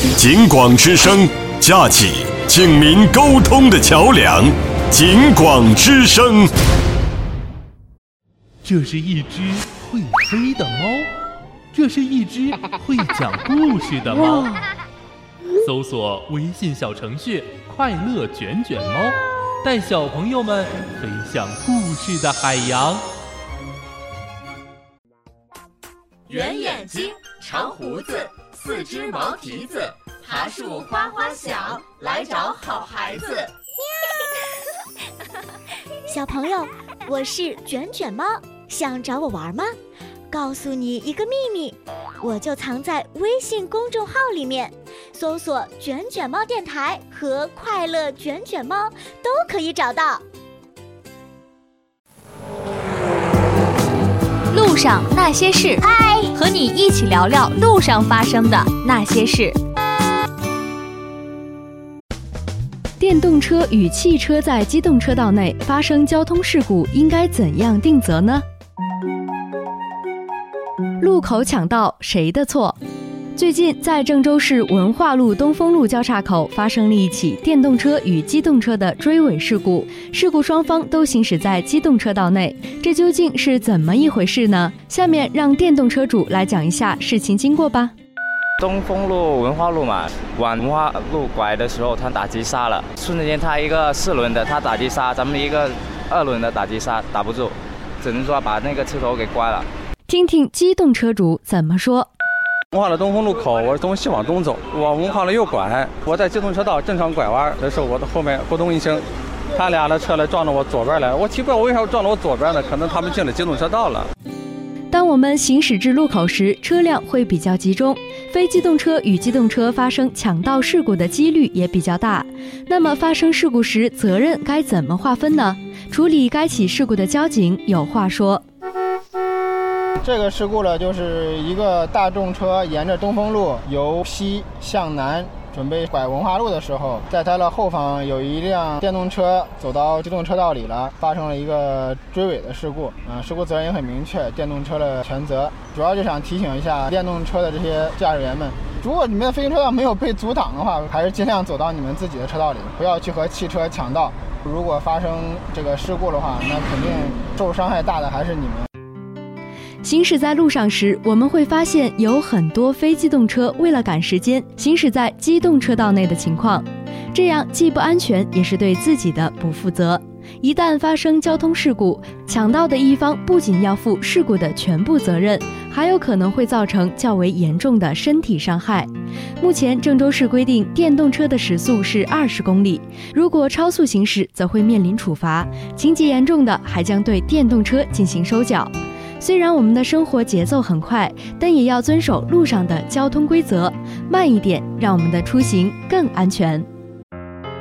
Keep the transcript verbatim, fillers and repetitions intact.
警广之声，架起警民沟通的桥梁。警广之声。 这是一只会飞的猫，这是一只会讲故事的猫。搜索微信小程序快乐卷卷猫，带小朋友们飞向故事的海洋。 圆眼睛，长胡子，四只毛蹄子，爬树哗哗响，来找好孩子。 小朋友，我是卷卷猫，想找我玩吗？告诉你一个秘密，我就藏在微信公众号里面，搜索卷卷猫电台和快乐卷卷猫都可以找到。 路上那些事， 嗨， 和你一起聊聊路上发生的那些事。电动车与汽车在机动车道内发生交通事故，应该怎样定责呢？路口抢道谁的错？最近在郑州市文化路东风路交叉口发生了一起电动车与机动车的追尾事故，事故双方都行驶在机动车道内，这究竟是怎么一回事呢？下面让电动车主来讲一下事情经过吧。 东风路文化路嘛，往文化路拐的时候他打急刹了，瞬间他一个四轮的他打急刹，咱们一个二轮的打急刹打不住，只能说把那个车头给刮了。 听听机动车主怎么说。 文化路东风路口，我是东西往东走，往文化路右拐，我在机动车道正常拐弯的时候，我的后面咕咚一声，他俩的车来撞到我左边来，我奇怪我为啥撞到我左边呢？可能他们进了机动车道了。 当我们行驶至路口时，车辆会比较集中，非机动车与机动车发生抢道事故的几率也比较大。那么发生事故时，责任该怎么划分呢？处理该起事故的交警有话说。 这个事故呢，就是一个大众车沿着东风路由西向南准备拐文化路的时候，在它的后方有一辆电动车走到机动车道里了，发生了一个追尾的事故。嗯，事故责任也很明确，电动车的全责。主要就想提醒一下电动车的这些驾驶员们，如果你们的非行车道没有被阻挡的话，还是尽量走到你们自己的车道里，不要去和汽车抢道。如果发生这个事故的话，那肯定受伤害大的还是你们。 行驶在路上时，我们会发现有很多非机动车为了赶时间行驶在机动车道内的情况，这样既不安全，也是对自己的不负责。一旦发生交通事故，抢道的一方不仅要负事故的全部责任，还有可能会造成较为严重的身体伤害。目前郑州市规定电动车的时速是二十公里，如果超速行驶则会面临处罚，情节严重的还将对电动车进行收缴。虽然我们的生活节奏很快，但也要遵守路上的交通规则，慢一点，让我们的出行更安全。